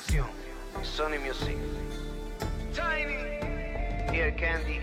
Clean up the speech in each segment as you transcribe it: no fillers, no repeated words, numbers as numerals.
canción, Sony Music. Tiny, Ear Candy.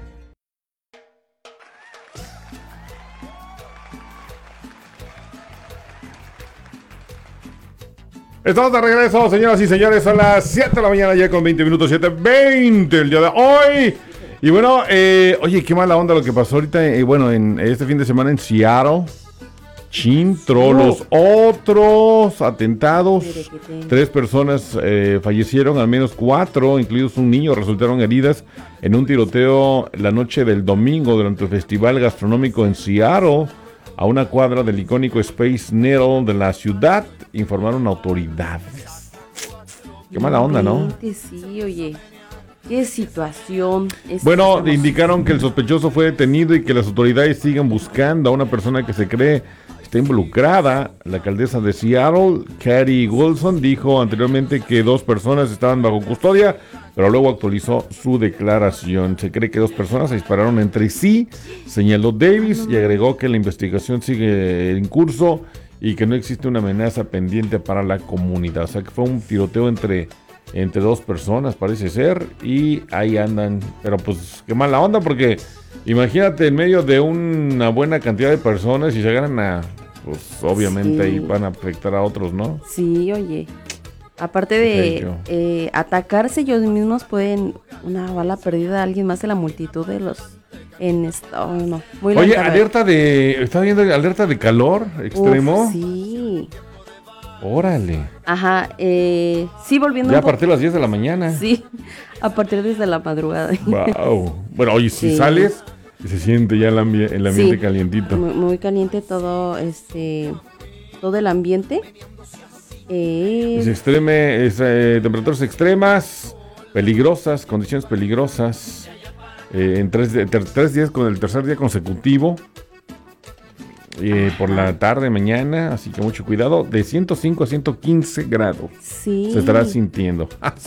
Estamos de regreso, señoras y señores, son las 7 de la mañana ya con 20 minutos, 7:20 el día de hoy. Y bueno, oye, qué mala onda lo que pasó ahorita, bueno, en este fin de semana en Seattle. Trolos, otros atentados, 3 personas fallecieron, al menos 4, incluidos un niño, resultaron heridas en un tiroteo la noche del domingo durante el festival gastronómico en Seattle, a una cuadra del icónico Space Needle de la ciudad, informaron autoridades. Qué mala onda, ¿no? Sí, oye, qué situación. Bueno, indicaron que el sospechoso fue detenido y que las autoridades siguen buscando a una persona que se cree está involucrada. La alcaldesa de Seattle, Katie Wilson, dijo anteriormente que 2 personas estaban bajo custodia, pero luego actualizó su declaración. Se cree que 2 personas se dispararon entre sí, señaló Davis, y agregó que la investigación sigue en curso y que no existe una amenaza pendiente para la comunidad. O sea que fue un tiroteo entre 2 personas, parece ser, y ahí andan. Pero pues qué mala onda, porque imagínate en medio de una buena cantidad de personas y llegaran a, pues obviamente sí, ahí van a afectar a otros, ¿no? Sí, oye. Aparte de atacarse ellos mismos, pueden una bala perdida a alguien más de la multitud de los en esto, no, muy oye, alerta de, ¿está viendo alerta de calor extremo? Uf, sí. Órale. Ajá, sí, volviendo ya a partir de las 10 de la mañana. Sí, a partir desde la madrugada. Wow. Bueno, oye, si sales, se siente ya el ambiente sí, calientito. Muy, muy caliente todo, todo el ambiente. Temperaturas extremas, peligrosas, condiciones peligrosas. En 3 días con el tercer día consecutivo. Por la tarde, mañana, así que mucho cuidado. De 105 a 115 grados. Sí. Se estará sintiendo.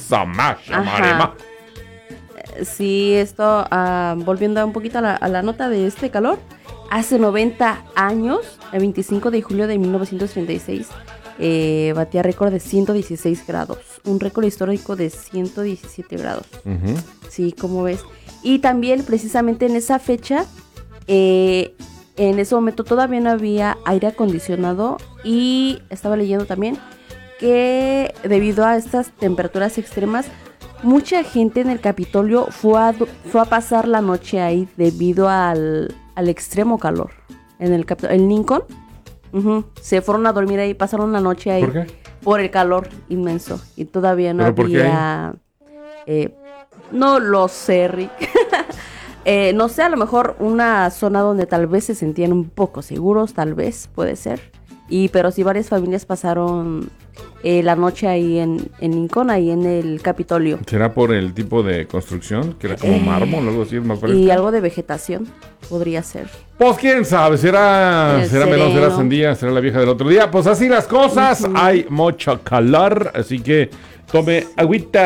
Sí, esto, volviendo un poquito a la nota de este calor. Hace 90 años, el 25 de julio de 1936, batía récord de 116 grados. Un récord histórico de 117 grados. Uh-huh. Sí, como ves. Y también, precisamente en esa fecha, en ese momento todavía no había aire acondicionado, y estaba leyendo también que debido a estas temperaturas extremas, mucha gente en el Capitolio fue a pasar la noche ahí debido al extremo calor. En el Lincoln, se fueron a dormir ahí, pasaron la noche ahí. ¿Por qué? Por el calor inmenso, y todavía no había... no lo sé, Rick. No sé, a lo mejor una zona donde tal vez se sentían un poco seguros, tal vez, puede ser. Pero sí, varias familias pasaron la noche ahí en Lincoln, ahí en el Capitolio. ¿Será por el tipo de construcción? Que era como mármol o algo así, es más fresco. Y algo de vegetación, podría ser. Pues quién sabe, será melón, será sandía, será la vieja del otro día. Pues así las cosas, hay mucho calor, así que tome agüita,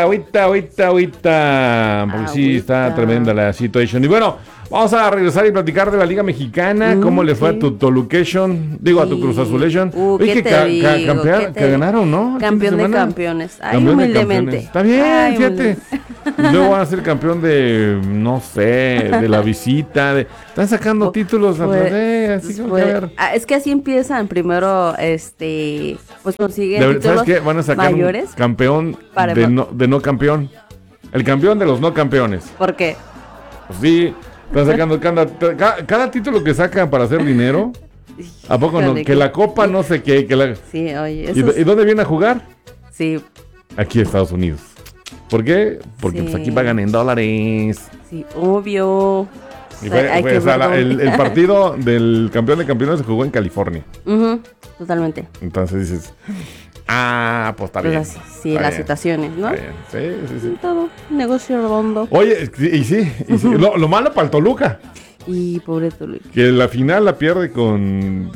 porque sí está tremenda la situación. Y bueno, vamos a regresar y platicar de la Liga Mexicana. ¿Cómo le fue a tu Tolucation? Digo, a tu Cruz Azulation. Oye, que ganaron, ¿no? Campeón de campeones. Ay, humildemente. Está bien, fíjate. Y luego van a ser campeón de, no sé, de la visita. Están sacando títulos. Así como que a ver. Es que así empiezan. Primero, pues consiguen títulos. ¿Sabes qué? Van a sacar mayores, un campeón de no campeón. El campeón de los no campeones. ¿Por qué? Pues sí, están sacando cada título que sacan para hacer dinero. ¿A poco no? Que la copa no sé qué. Sí, oye. ¿Y dónde viene a jugar? Sí. Aquí, Estados Unidos. ¿Por qué? Porque pues aquí pagan en dólares. Sí, obvio. El partido del campeón de campeones se jugó en California. Totalmente. Entonces dices, pues está bien. Sí, las situaciones, ¿no? Está bien. Sí. Todo negocio redondo. Oye, y sí. Lo malo para el Toluca. Y pobre Toluca. Que la final la pierde con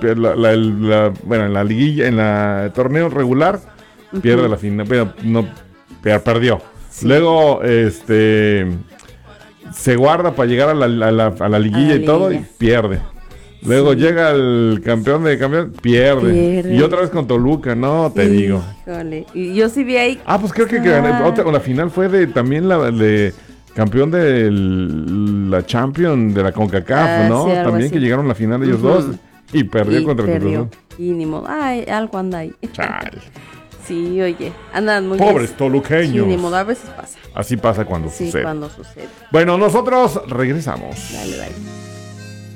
en la liguilla, en el torneo regular, pierde la final, pero perdió. Sí. Luego, se guarda para llegar a la liguilla y todo, y pierde. Luego Sí. llega el campeón de campeón, pierde. Y otra vez con Toluca, no, te digo. Híjole. Y yo sí vi ahí. Pues creo que la final fue de también la de campeón de la Champion de la CONCACAF, ¿no? Sí, algo También así. que llegaron a la final ellos dos y perdió contra el Cruz Azul. Y ni modo. Ay, algo anda ahí. Chale. Sí, oye. Andan muy Pobres Sí, toluqueños. ni modo. A veces pasa. Así pasa cuando Sí, sucede. cuando sucede. Bueno, nosotros regresamos. Dale, dale.